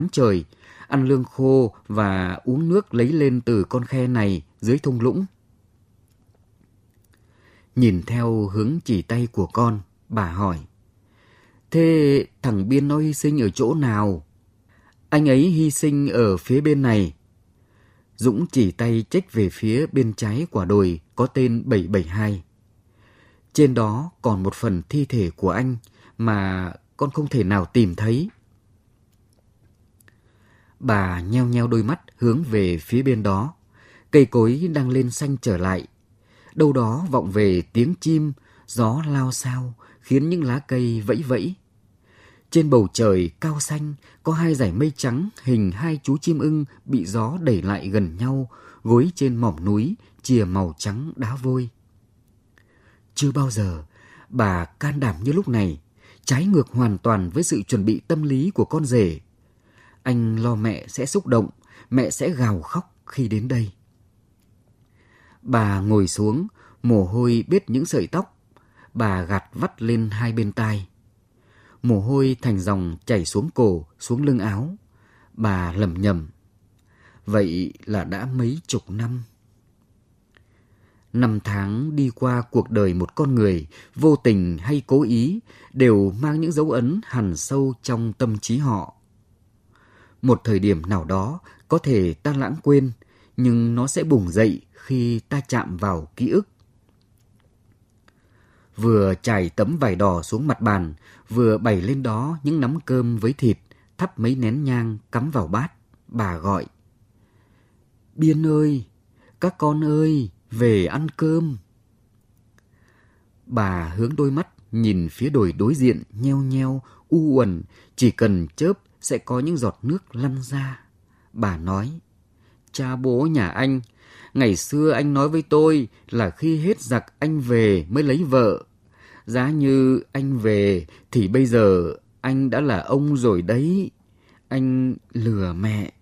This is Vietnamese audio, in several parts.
trời, ăn lương khô và uống nước lấy lên từ con khe này dưới thung lũng. Nhìn theo hướng chỉ tay của con, bà hỏi: thế thằng Biên nó hy sinh ở chỗ nào? Anh ấy hy sinh ở phía bên này. Dũng chỉ tay chếch về phía bên trái quả đồi có tên 772. Trên đó còn một phần thi thể của anh mà con không thể nào tìm thấy. Bà nheo nheo đôi mắt hướng về phía bên đó. Cây cối đang lên xanh trở lại. Đâu đó vọng về tiếng chim, gió lao xao khiến những lá cây vẫy vẫy. Trên bầu trời cao xanh có hai dải mây trắng hình hai chú chim ưng bị gió đẩy lại gần nhau, gối trên mỏm núi chìa màu trắng đá vôi. Chưa bao giờ bà can đảm như lúc này, trái ngược hoàn toàn với sự chuẩn bị tâm lý của con rể. Anh lo mẹ sẽ xúc động, mẹ sẽ gào khóc khi đến đây. Bà ngồi xuống, mồ hôi bết những sợi tóc. Bà gạt vắt lên hai bên tai. Mồ hôi thành dòng chảy xuống cổ, xuống lưng áo. Bà lẩm nhẩm: vậy là đã mấy chục năm. 5 tháng đi qua cuộc đời một con người, vô tình hay cố ý, đều mang những dấu ấn hằn sâu trong tâm trí họ. Một thời điểm nào đó có thể ta lãng quên, nhưng nó sẽ bùng dậy khi ta chạm vào ký ức. Vừa trải tấm vải đỏ xuống mặt bàn, vừa bày lên đó những nắm cơm với thịt, thắp mấy nén nhang cắm vào bát, bà gọi: Biên ơi, các con ơi, về ăn cơm. Bà hướng đôi mắt nhìn phía đồi đối diện nheo nheo, u uẩn, chỉ cần chớp sẽ có những giọt nước lăn ra. Bà nói: cha bố nhà anh, ngày xưa anh nói với tôi là khi hết giặc anh về mới lấy vợ. Giá như anh về thì bây giờ anh đã là ông rồi đấy. Anh lừa mẹ.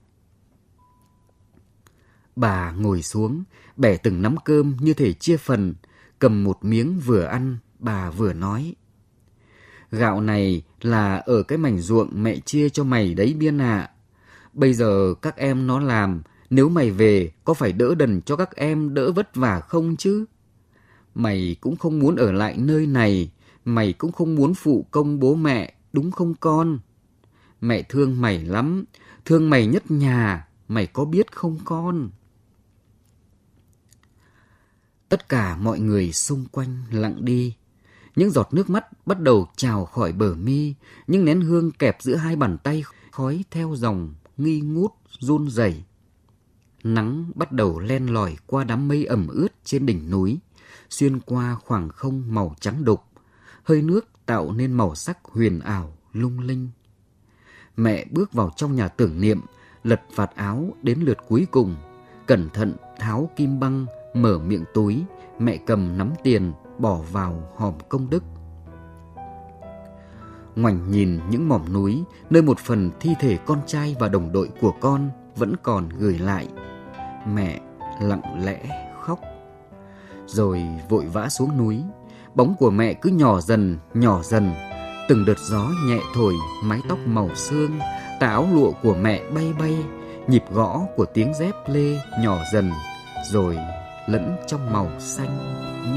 Bà ngồi xuống, bẻ từng nắm cơm như thể chia phần, cầm một miếng vừa ăn, bà vừa nói: gạo này là ở cái mảnh ruộng mẹ chia cho mày đấy Biên ạ. Bây giờ các em nó làm, nếu mày về có phải đỡ đần cho các em đỡ vất vả không chứ? Mày cũng không muốn ở lại nơi này, mày cũng không muốn phụ công bố mẹ, đúng không con? Mẹ thương mày lắm, thương mày nhất nhà, mày có biết không con? Tất cả mọi người xung quanh lặng đi. Những giọt nước mắt bắt đầu trào khỏi bờ mi, những nén hương kẹp giữa hai bàn tay khói theo dòng nghi ngút run rẩy. Nắng bắt đầu len lỏi qua đám mây ẩm ướt trên đỉnh núi, xuyên qua khoảng không màu trắng đục, hơi nước tạo nên màu sắc huyền ảo lung linh. Mẹ bước vào trong nhà tưởng niệm, lật vạt áo đến lượt cuối cùng, cẩn thận tháo kim băng, mở miệng túi, mẹ cầm nắm tiền bỏ vào hòm công đức. Ngoảnh nhìn những mỏm núi nơi một phần thi thể con trai và đồng đội của con vẫn còn gửi lại, mẹ lặng lẽ khóc. Rồi vội vã xuống núi. Bóng của mẹ cứ nhỏ dần nhỏ dần. Từng đợt gió nhẹ thổi mái tóc màu sương, tà áo lụa của mẹ bay bay. Nhịp gõ của tiếng dép lê nhỏ dần, rồi lẫn trong màu xanh